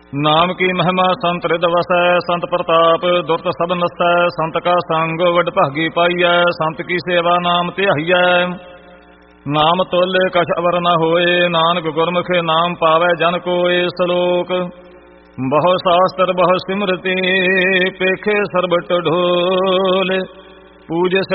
ਨਾਮ ਕੀ ਮਹਿਮਾ ਸੰਤ ਰਿਦ ਵਸੈ, ਸੰਤ ਪ੍ਰਤਾਪ ਦੁਰਤ ਸਭ ਨਸੈ। ਸੰਤ ਕਾ ਸੰਗ ਵਡ ਭਾਗੀ ਪਾਈਐ, ਸੰਤ ਕੀ ਸੇਵਾ ਨਾਮ ਧਿਆਈਐ। ਨਾਮ ਤੁਲ ਕਛ ਅਵਰ ਨ ਹੋਏ, ਨਾਨਕ ਗੁਰਮੁਖੇ ਨਾਮ ਪਾਵੈ ਜਨ ਕੋਇ। ਸਲੋਕ ਬਹੁ ਸ਼ਾਸਤਰ ਬਹੁ ਸਿਮਰਤੀ, ਪੇਖੇ ਸਰਬਟ ਢੋਲ। ਪੂਜ